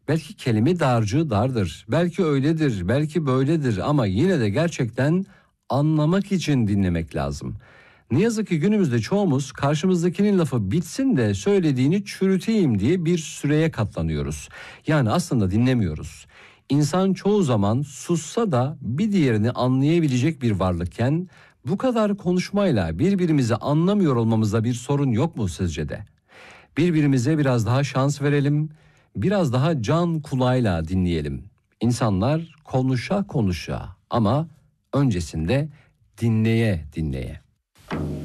Belki kelime dağarcığı dardır, belki öyledir, belki böyledir ama yine de gerçekten anlamak için dinlemek lazım. Ne yazık ki günümüzde çoğumuz karşımızdakinin lafı bitsin de söylediğini çürüteyim diye bir süreye katlanıyoruz. Yani aslında dinlemiyoruz. İnsan çoğu zaman sussa da bir diğerini anlayabilecek bir varlıkken bu kadar konuşmayla birbirimizi anlamıyor olmamızda bir sorun yok mu sizce de? Birbirimize biraz daha şans verelim, biraz daha can kulağıyla dinleyelim. İnsanlar konuşa konuşa ama öncesinde dinleye dinleye.